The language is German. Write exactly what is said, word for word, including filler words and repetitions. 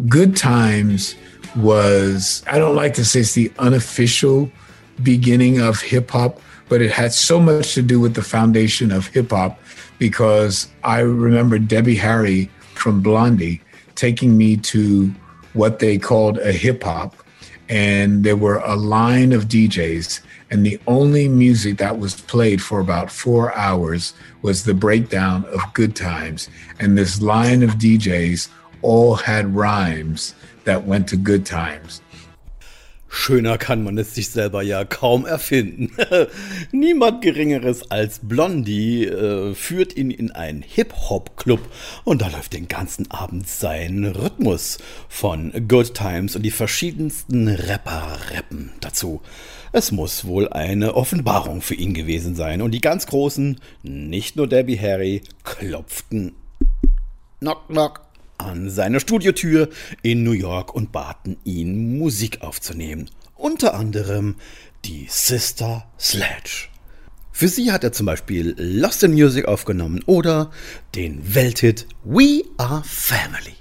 Good Times was, I don't like to say it's the unofficial beginning of hip hop, but it had so much to do with the foundation of hip hop because I remember Debbie Harry from Blondie taking me to what they called a hip hop. And there were a line of D Js, and the only music that was played for about four hours was the breakdown of Good Times. And this line of D Js all had rhymes that went to Good Times. Schöner kann man es sich selber ja kaum erfinden. Niemand Geringeres als Blondie äh, führt ihn in einen Hip-Hop-Club und da läuft den ganzen Abend sein Rhythmus von Good Times und die verschiedensten Rapper rappen dazu. Es muss wohl eine Offenbarung für ihn gewesen sein und die ganz Großen, nicht nur Debbie Harry, klopften knock knock an seine Studiotür in New York und baten ihn, Musik aufzunehmen. Unter anderem die Sister Sledge. Für sie hat er zum Beispiel Lost in Music aufgenommen oder den Welthit We Are Family.